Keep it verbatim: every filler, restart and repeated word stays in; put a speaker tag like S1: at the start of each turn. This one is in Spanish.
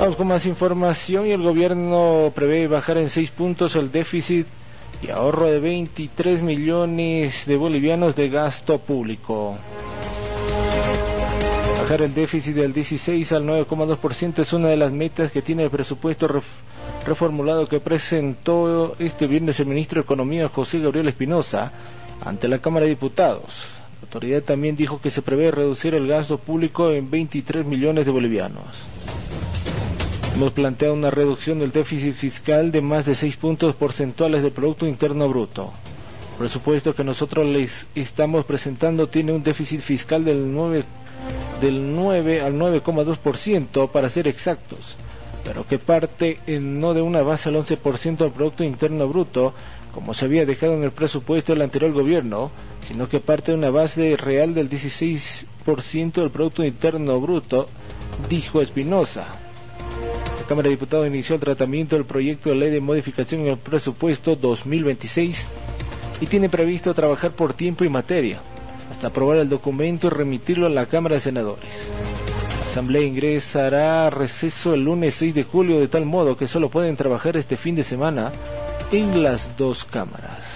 S1: Vamos con más información. Y el gobierno prevé bajar en seis puntos el déficit y ahorro de veintitrés millones de bolivianos de gasto público. Bajar el déficit del dieciséis al nueve coma dos por ciento es una de las metas que tiene el presupuesto ref, reformulado que presentó este viernes el ministro de Economía José Gabriel Espinosa ante la Cámara de Diputados. La autoridad también dijo que se prevé reducir el gasto público en veintitrés millones de bolivianos. Hemos planteado una reducción del déficit fiscal de más de seis puntos porcentuales del Producto Interno Bruto. El presupuesto que nosotros les estamos presentando tiene un déficit fiscal del nueve, del nueve al nueve coma dos por ciento para ser exactos, pero que parte en, no de una base al once por ciento del Producto Interno Bruto, como se había dejado en el presupuesto del anterior gobierno, sino que parte de una base real del dieciséis por ciento del Producto Interno Bruto, dijo Espinosa. La Cámara de Diputados inició el tratamiento del proyecto de ley de modificación en el presupuesto dos mil veintiséis y tiene previsto trabajar por tiempo y materia, hasta aprobar el documento y remitirlo a la Cámara de Senadores. La Asamblea ingresará a receso el lunes seis de julio, de tal modo que solo pueden trabajar este fin de semana en las dos cámaras.